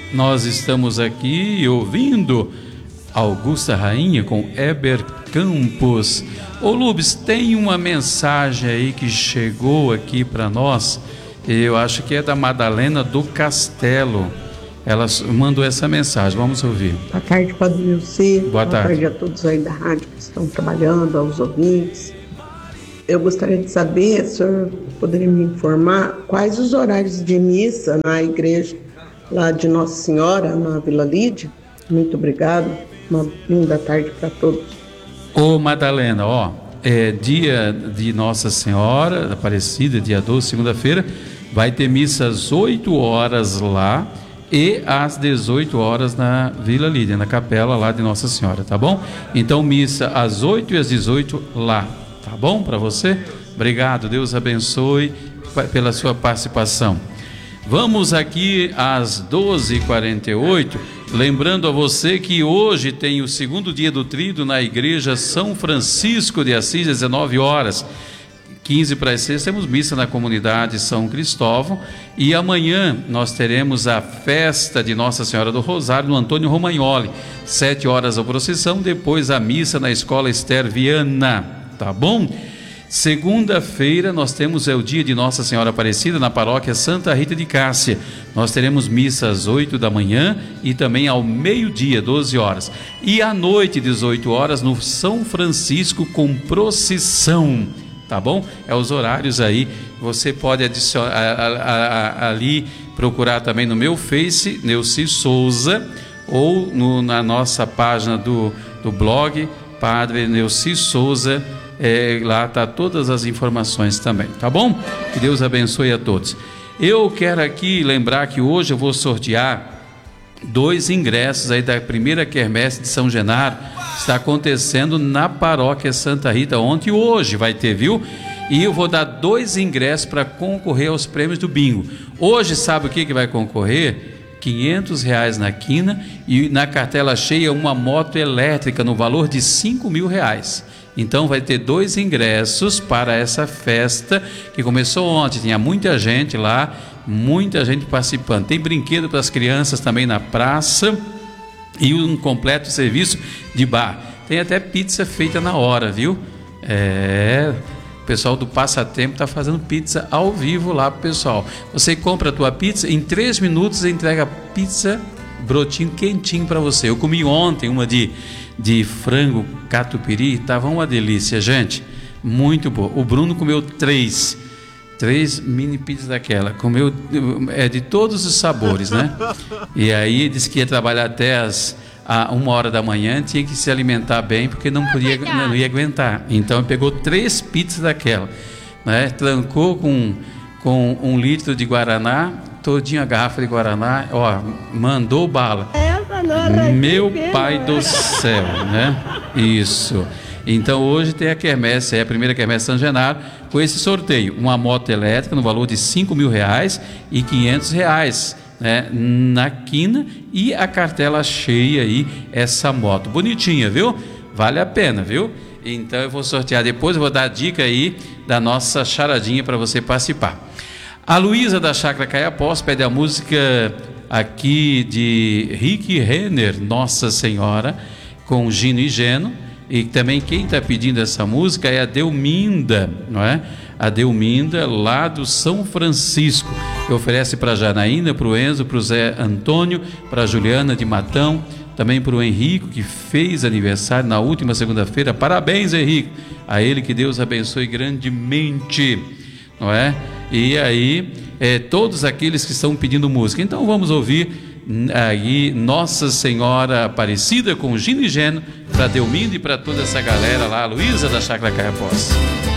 Nós estamos aqui ouvindo Augusta Rainha com Heber Campos. Ô Lubes, tem uma mensagem aí que chegou aqui para nós, eu acho que é da Madalena do Castelo. Ela mandou essa mensagem, vamos ouvir. Boa tarde, Padre Nilce. Boa tarde a todos aí da rádio que estão trabalhando, aos ouvintes. Eu gostaria de saber, se o senhor poderia me informar, quais os horários de missa na igreja lá de Nossa Senhora, na Vila Lídia. Muito obrigado, uma linda tarde para todos. Ô Madalena, é dia de Nossa Senhora Aparecida, dia 12, segunda-feira, vai ter missa às 8 horas lá e às 18 horas na Vila Lídia, na capela lá de Nossa Senhora, tá bom? Então missa às 8 e às 18 lá, tá bom para você? Obrigado, Deus abençoe pela sua participação. Vamos aqui às 12h48, lembrando a você que hoje tem o segundo dia do tríduo na igreja São Francisco de Assis, 19 horas. 15 para as 6 temos missa na comunidade São Cristóvão, e amanhã nós teremos a festa de Nossa Senhora do Rosário no Antônio Romagnoli, 7 horas a procissão, depois a missa na Escola Esther Viana, tá bom? Segunda-feira nós temos o dia de Nossa Senhora Aparecida na paróquia Santa Rita de Cássia. Nós teremos missa às 8 da manhã e também ao meio-dia, 12 horas. E à noite, 18 horas, no São Francisco com procissão. Tá bom? É os horários aí. Você pode adicionar ali, procurar também no meu Face, Neuci Souza, ou na nossa página do blog, Padre Neuci Souza. Lá tá todas as informações também, tá bom? Que Deus abençoe a todos. Eu quero aqui lembrar que hoje eu vou sortear 2 ingressos aí da primeira quermesse de São Genaro. Está acontecendo na paróquia Santa Rita ontem e hoje vai ter, viu? E eu vou dar 2 ingressos para concorrer aos prêmios do bingo. Hoje sabe o que vai concorrer? R$500 na quina e na cartela cheia uma moto elétrica no valor de R$5.000. Então vai ter 2 ingressos para essa festa que começou ontem. Tinha muita gente lá, muita gente participando. Tem brinquedo para as crianças também na praça e um completo serviço de bar. Tem até pizza feita na hora, viu? O pessoal do Passatempo está fazendo pizza ao vivo lá pro pessoal. Você compra a tua pizza, em 3 minutos entrega a pizza brotinho quentinho para você. Eu comi ontem uma de frango catupiry, estava uma delícia, gente, muito boa. O Bruno comeu 3 mini pizzas daquela, comeu de todos os sabores, né? E aí disse que ia trabalhar até a 1h da manhã, tinha que se alimentar bem porque não ia aguentar. Então pegou 3 pizzas daquela, né? Trancou com 1 litro de Guaraná, todinha a garrafa de Guaraná, mandou bala. Meu pai do céu, né? Isso. Então hoje tem a quermesse, a primeira quermesse São Genaro, com esse sorteio, uma moto elétrica no valor de R$5.000 e R$500, né, na quina, e a cartela cheia aí, essa moto, bonitinha, viu? Vale a pena, viu? Então eu vou sortear depois, eu vou dar a dica aí da nossa charadinha para você participar. A Luísa da Chácara Caiapós pede a música aqui de Rick Renner, Nossa Senhora, com Gino e Geno. E também quem está pedindo essa música é a Delminda, não é? A Delminda lá do São Francisco, que oferece para a Janaína, para o Enzo, para o Zé Antônio, para a Juliana de Matão, também para o Henrico, que fez aniversário na última segunda-feira. Parabéns, Henrico, a ele, que Deus abençoe grandemente, não é? E aí, todos aqueles que estão pedindo música. Então vamos ouvir aí Nossa Senhora Aparecida com Gino e Geno, para Delminda e para toda essa galera lá, Luísa da Chácara Caiapós.